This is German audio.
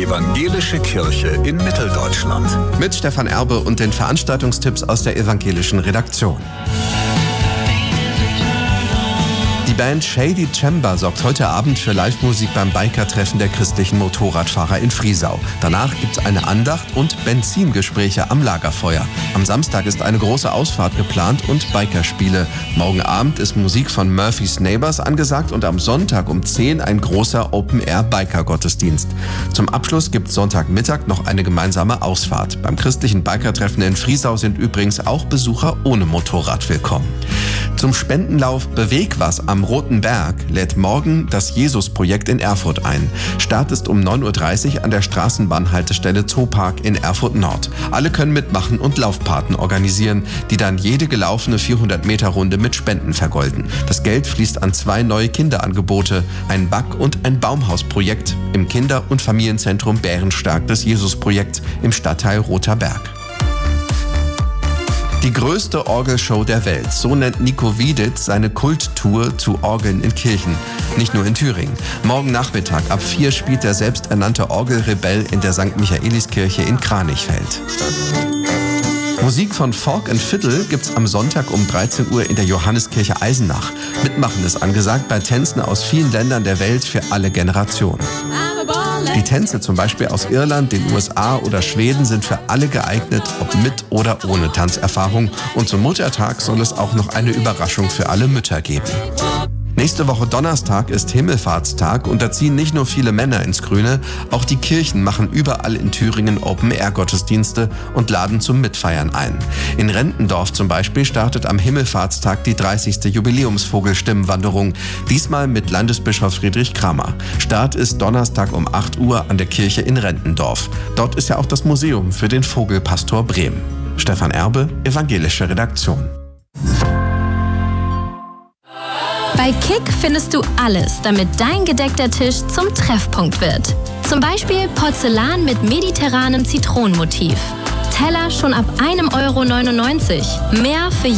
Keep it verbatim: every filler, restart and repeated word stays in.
Evangelische Kirche in Mitteldeutschland. Mit Stefan Erbe und den Veranstaltungstipps aus der evangelischen Redaktion. Die Band Shady Chamber sorgt heute Abend für Live-Musik beim Biker-Treffen der christlichen Motorradfahrer in Friesau. Danach gibt's eine Andacht und Benzingespräche am Lagerfeuer. Am Samstag ist eine große Ausfahrt geplant und Bikerspiele. Morgen Abend ist Musik von Murphy's Neighbors angesagt und am Sonntag um zehn ein großer Open-Air-Biker-Gottesdienst. Zum Abschluss gibt's Sonntagmittag noch eine gemeinsame Ausfahrt. Beim christlichen Biker-Treffen in Friesau sind übrigens auch Besucher ohne Motorrad willkommen. Zum Spendenlauf Beweg was am Roten Berg lädt morgen das Jesus-Projekt in Erfurt ein. Start ist um neun Uhr dreißig an der Straßenbahnhaltestelle Zoopark in Erfurt Nord. Alle können mitmachen und Laufpaten organisieren, die dann jede gelaufene vierhundert Meter Runde mit Spenden vergolden. Das Geld fließt an zwei neue Kinderangebote, ein Back- und ein Baumhausprojekt im Kinder- und Familienzentrum Bärenstark des Jesus-Projekts im Stadtteil Roter Berg. Die größte Orgelshow der Welt, so nennt Nico Wieditz seine Kulttour zu Orgeln in Kirchen. Nicht nur in Thüringen. Morgen Nachmittag ab vier spielt der selbsternannte Orgelrebell in der Sankt Michaeliskirche in Kranichfeld. Musik von Folk and Fiddle gibt's am Sonntag um dreizehn Uhr in der Johanneskirche Eisenach. Mitmachen ist angesagt bei Tänzen aus vielen Ländern der Welt für alle Generationen. Die Tänze zum Beispiel aus Irland, den U S A oder Schweden sind für alle geeignet, ob mit oder ohne Tanzerfahrung. Und zum Muttertag soll es auch noch eine Überraschung für alle Mütter geben. Nächste Woche Donnerstag ist Himmelfahrtstag und da ziehen nicht nur viele Männer ins Grüne, auch die Kirchen machen überall in Thüringen Open-Air-Gottesdienste und laden zum Mitfeiern ein. In Rentendorf zum Beispiel startet am Himmelfahrtstag die dreißigste Jubiläumsvogelstimmenwanderung, diesmal mit Landesbischof Friedrich Kramer. Start ist Donnerstag um acht Uhr an der Kirche in Rentendorf. Dort ist ja auch das Museum für den Vogelpastor Brehm. Stefan Erbe, evangelische Redaktion. Bei Kick findest du alles, damit dein gedeckter Tisch zum Treffpunkt wird. Zum Beispiel Porzellan mit mediterranem Zitronenmotiv. Teller schon ab ein Euro neunundneunzig. Mehr für